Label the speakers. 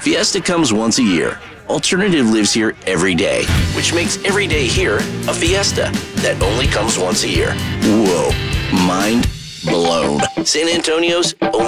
Speaker 1: Fiesta comes once a year. Alternative lives here every day, which makes every day here a fiesta that only comes once a year. Whoa, mind blown. San Antonio's only